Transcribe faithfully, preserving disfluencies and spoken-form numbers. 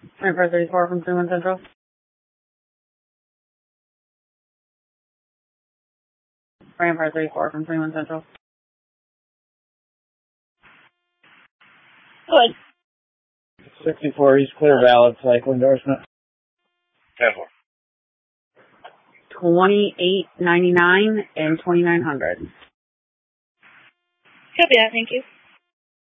twenty-four thirty-four from three one Central. twenty-four thirty-four from three one Central. Good. sixty-four East Clear valid cycle endorsement. ten four. twenty-eight ninety-nine and twenty-nine hundred. Copy that, thank you.